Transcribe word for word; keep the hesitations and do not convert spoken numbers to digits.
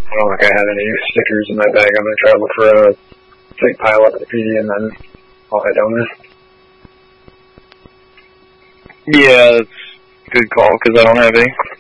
I don't think I have any stickers in my bag. I'm going to try to look for a big pile up at the P D and then I'll head down there. Yeah, that's a good call, because I don't have any.